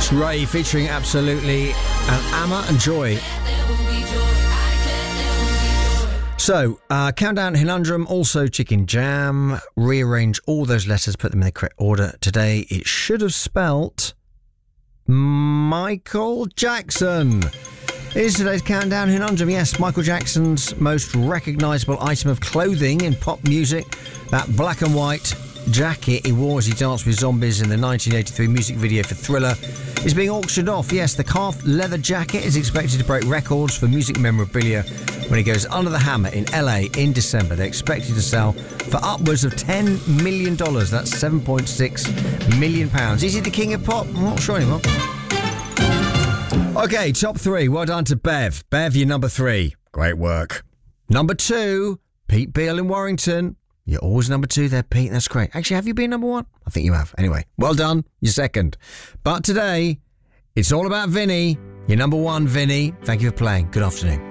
Ray featuring Absolutely and Amma and Joy. So, Countdown Hinandrum, also Chicken Jam. Rearrange all those letters, put them in the correct order. Today, it should have spelt Michael Jackson. Here's today's Countdown Hinandrum. Yes, Michael Jackson's most recognisable item of clothing in pop music, that black and white jacket he wore as he danced with zombies in the 1983 music video for Thriller, is being auctioned off. Yes, the calf leather jacket is expected to break records for music memorabilia when he goes under the hammer in LA in December. They're expected to sell for upwards of $10 million. That's £7.6 million. Is he the king of pop? I'm not sure anymore. Okay, top three. Well done to Bev. Bev, you're number 3. Great work. Number 2, Pete Beale in Warrington. You're always number 2 there, Pete. That's great. Actually, have you been number 1? I think you have. Anyway, well done. You're second. But today, it's all about Vinny. You're number 1, Vinny. Thank you for playing. Good afternoon.